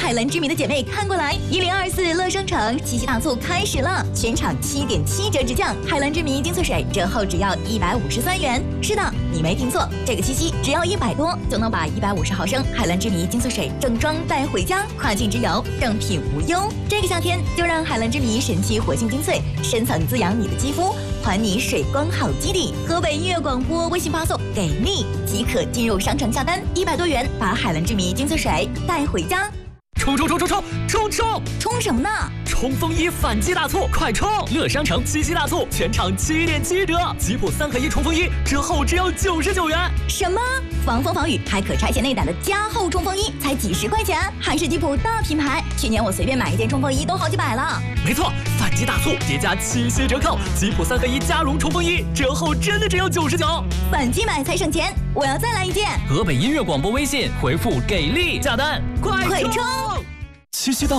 海蓝之谜的姐妹看过来，1024乐商城七夕大促开始了，全场7.7折直降，海蓝之谜精粹水折后只要153元。是的，你没听错，这个七夕只要100多就能把150毫升海蓝之谜精粹水正装带回家，跨境直邮，正品无忧。这个夏天就让海蓝之谜神奇活性精粹深层滋养你的肌肤，还你水光好基底。河北音乐广播微信发送给力即可进入商城下单，100多元把海蓝之谜精粹水带回家。冲什么呢？ 冲锋衣反击大促，快冲！乐商城七夕大促，全场7.7折，吉普3合1冲锋衣折后只要99元。 什么？防风防雨还可拆卸内胆的加厚冲锋衣才几十块钱，还是吉普大品牌。去年我随便买一件冲锋衣都好几百了。 没错，反击大促叠加7夕折扣，吉普3合1加绒冲锋衣折后真的只要99。 反击买才省钱，我要再来一件。 河北音乐广播微信回复给力下单，快冲！ 七夕到。